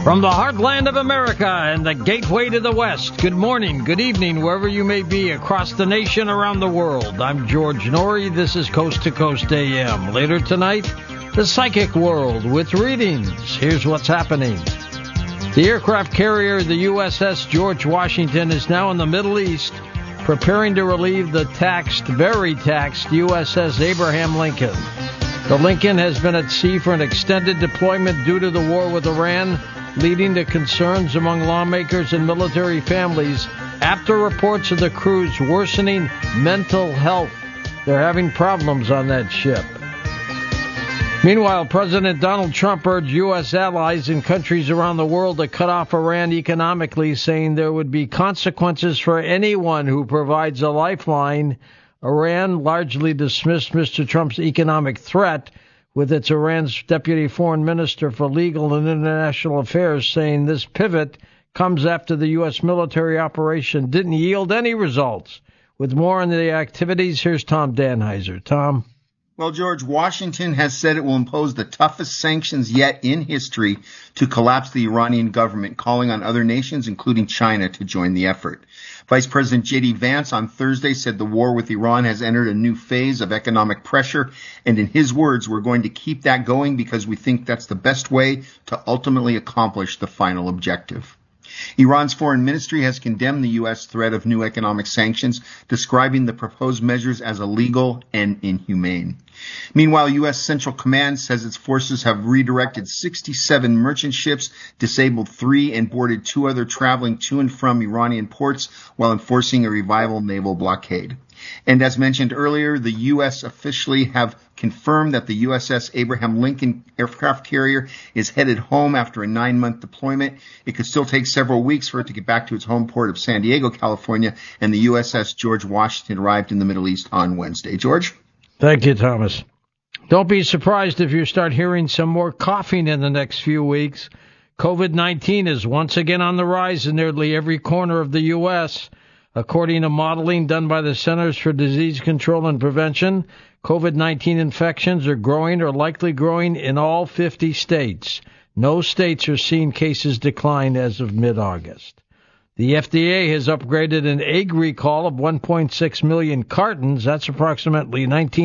From the heartland of America and the gateway to the West, good morning, good evening, wherever you may be across the nation, around the world. I'm George Norrie. This is Coast to Coast AM. Later tonight, the psychic world with readings. Here's what's happening. The aircraft carrier, the USS George Washington, is now in the Middle East, preparing to relieve the very taxed USS Abraham Lincoln. The Lincoln has been at sea for an extended deployment due to the war with Iran, leading to concerns among lawmakers and military families after reports of the crew's worsening mental health. They're having problems on that ship. Meanwhile, President Donald Trump urged U.S. allies in countries around the world to cut off Iran economically, saying there would be consequences for anyone who provides a lifeline. Iran largely dismissed Mr. Trump's economic threat, with its Iran's Deputy Foreign Minister for Legal and International Affairs saying this pivot comes after the U.S. military operation didn't yield any results. With more on the activities, here's Tom Danheiser. Tom? Well, George, Washington has said it will impose the toughest sanctions yet in history to collapse the Iranian government, calling on other nations, including China, to join the effort. Vice President J.D. Vance on Thursday said the war with Iran has entered a new phase of economic pressure, and in his words, we're going to keep that going because we think that's the best way to ultimately accomplish the final objective. Iran's foreign ministry has condemned the U.S. threat of new economic sanctions, describing the proposed measures as illegal and inhumane. Meanwhile, U.S. Central Command says its forces have redirected 67 merchant ships, disabled 3, and boarded 2 other traveling to and from Iranian ports while enforcing a revival naval blockade. And as mentioned earlier, the U.S. officially have confirmed that the USS Abraham Lincoln aircraft carrier is headed home after a 9-month deployment. It could still take several weeks for it to get back to its home port of San Diego, California, and the USS George Washington arrived in the Middle East on Wednesday. George? Thank you, Thomas. Don't be surprised if you start hearing some more coughing in the next few weeks. COVID-19 is once again on the rise in nearly every corner of the U.S., According to modeling done by the Centers for Disease Control and Prevention, COVID-19 infections are growing or likely growing in all 50 states. No states are seeing cases decline as of mid-August. The FDA has upgraded an egg recall of 1.6 million cartons. That's approximately 19